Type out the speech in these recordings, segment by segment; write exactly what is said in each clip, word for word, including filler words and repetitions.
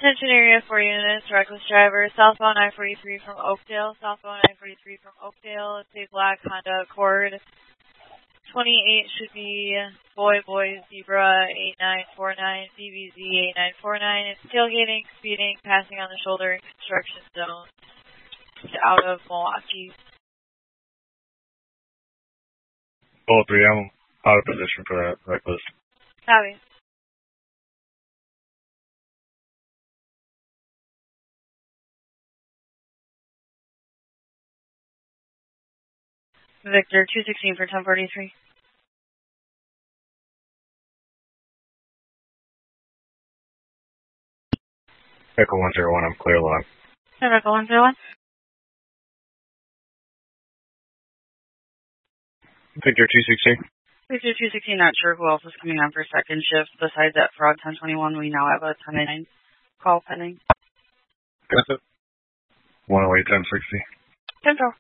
Attention area four units, reckless driver, southbound I forty-three from Oakdale, southbound I forty-three from Oakdale. It's a black Honda Accord. twenty-eight should be Boy Boy Zebra eight nine four nine, B B Z eight nine four nine. It's tailgating, speeding, passing on the shoulder in construction zone. It's out of Milwaukee. Oh three, I'm out of position for that reckless. Copy. Victor two sixteen for ten forty-three. Echo one zero one, I'm clear log. Echo one zero one. Victor two sixteen. Victor two sixteen, not sure who else is coming on for second shift. Besides that Frog ten twenty-one, we now have a ten nine call pending. Got it. one oh eight, ten sixty. Control.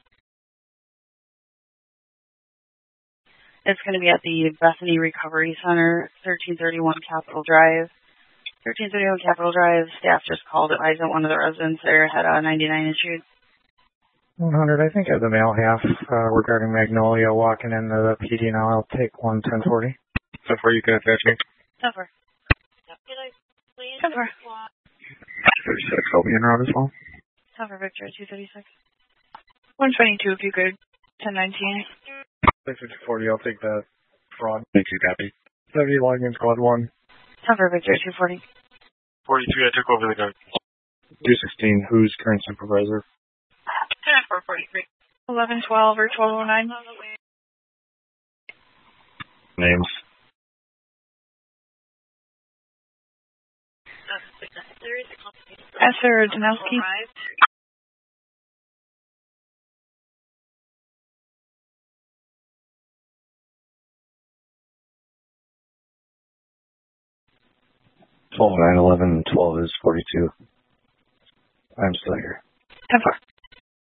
It's going to be at the Bethany Recovery Center, thirteen thirty-one Capitol Drive. thirteen thirty-one Capitol Drive, staff just called advised that one of the residents there had a ninety-nine issued. one hundred, I think I have the male half uh, regarding Magnolia walking into the P D now. I'll take one ten forty. ten four, you can attach me. ten four. ten four. thirty-six, I'll be in route as well. ten four Victor, two thirty-six. one twenty-two if you could, ten nineteen. six fifty forty, I'll take that fraud. Thank you, copy. seventy login squad one. ten four Victor, two forty. forty-three, I took over the gun. two sixteen, who's current supervisor? ten four forty-three. eleven twelve or twelve oh nine. Names. Esther Danowski. twelve nine eleven twelve is forty-two. I'm still here. ten four.